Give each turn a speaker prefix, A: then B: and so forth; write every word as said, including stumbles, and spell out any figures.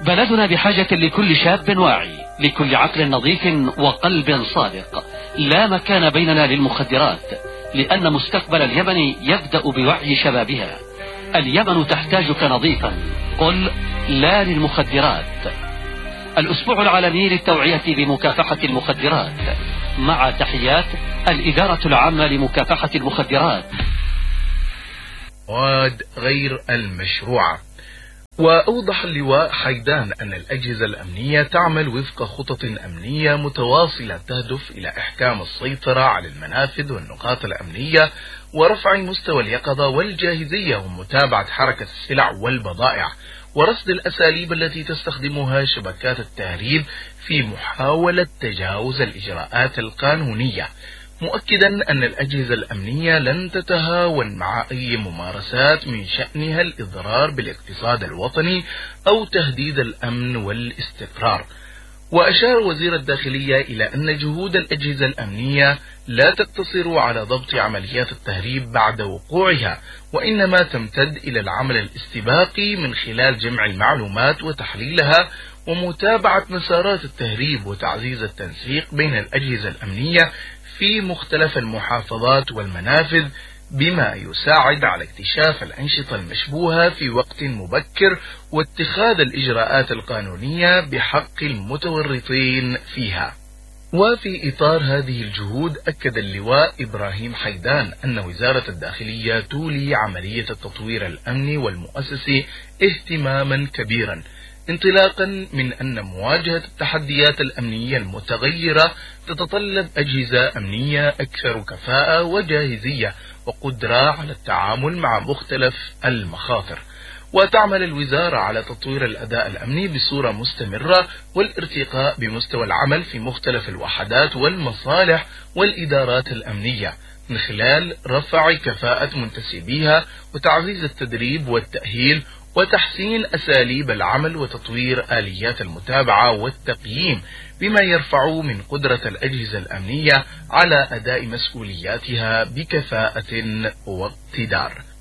A: بلدنا بحاجة لكل شاب واعي، لكل عقل نظيف وقلب صادق. لا مكان بيننا للمخدرات، لأن مستقبل اليمن يبدأ بوعي شبابها. اليمن تحتاجك نظيفا، قل لا للمخدرات. الأسبوع العالمي للتوعية بمكافحة المخدرات، مع تحيات الإدارة العامة لمكافحة المخدرات.
B: مواد غير المشروعة. وأوضح اللواء حيدان أن الأجهزة الأمنية تعمل وفق خطط أمنية متواصلة تهدف إلى إحكام السيطرة على المنافذ والنقاط الأمنية ورفع مستوى اليقظة والجاهزية ومتابعة حركة السلع والبضائع ورصد الأساليب التي تستخدمها شبكات التهريب في محاولة تجاوز الإجراءات القانونية، مؤكدا أن الأجهزة الأمنية لن تتهاون مع أي ممارسات من شأنها الإضرار بالاقتصاد الوطني أو تهديد الأمن والاستقرار. وأشار وزير الداخلية إلى أن جهود الأجهزة الأمنية لا تقتصر على ضبط عمليات التهريب بعد وقوعها، وإنما تمتد إلى العمل الاستباقي من خلال جمع المعلومات وتحليلها ومتابعة مسارات التهريب وتعزيز التنسيق بين الأجهزة الأمنية في مختلف المحافظات والمنافذ، بما يساعد على اكتشاف الأنشطة المشبوهة في وقت مبكر واتخاذ الإجراءات القانونية بحق المتورطين فيها. وفي إطار هذه الجهود أكد اللواء إبراهيم حيدان أن وزارة الداخلية تولي عملية التطوير الأمني والمؤسسي اهتماما كبيرا، انطلاقا من أن مواجهة التحديات الأمنية المتغيرة تتطلب أجهزة أمنية أكثر كفاءة وجاهزية وقدرة على التعامل مع مختلف المخاطر. وتعمل الوزارة على تطوير الأداء الأمني بصورة مستمرة والارتقاء بمستوى العمل في مختلف الوحدات والمصالح والإدارات الأمنية من خلال رفع كفاءة منتسبيها وتعزيز التدريب والتأهيل وتحسين أساليب العمل وتطوير آليات المتابعة والتقييم، بما يرفع من قدرة الأجهزة الأمنية على أداء مسؤولياتها بكفاءة واقتدار.